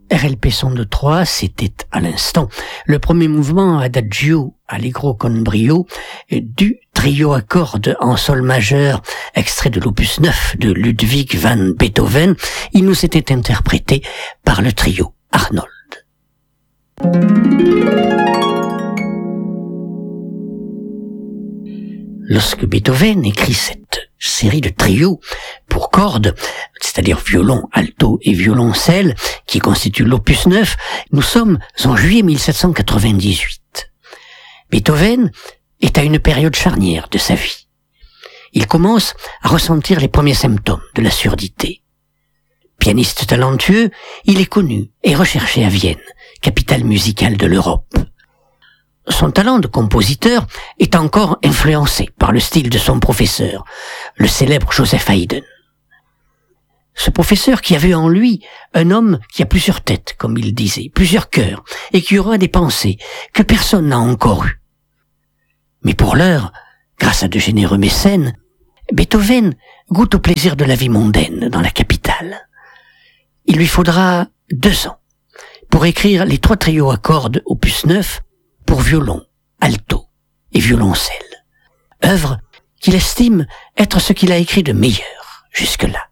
RLP son de 3, c'était à l'instant le premier mouvement Adagio Allegro con brio du trio à cordes en sol majeur, extrait de l'opus 9 de Ludwig van Beethoven. Il nous était interprété par le trio Arnold. Lorsque Beethoven écrit cette série de trios pour cordes, c'est-à-dire violon, alto et violoncelle, qui constituent l'opus 9, nous sommes en juillet 1798. Beethoven est à une période charnière de sa vie. Il commence à ressentir les premiers symptômes de la surdité. Pianiste talentueux, il est connu et recherché à Vienne, capitale musicale de l'Europe. Son talent de compositeur est encore influencé par le style de son professeur, le célèbre Joseph Haydn. Ce professeur qui avait en lui un homme qui a plusieurs têtes, comme il disait, plusieurs cœurs, et qui aura des pensées que personne n'a encore eues. Mais pour l'heure, grâce à de généreux mécènes, Beethoven goûte au plaisir de la vie mondaine dans la capitale. Il lui faudra 2 ans pour écrire les 3 trios à cordes opus 9 pour violon, alto et violoncelle. Œuvre qu'il estime être ce qu'il a écrit de meilleur jusque-là.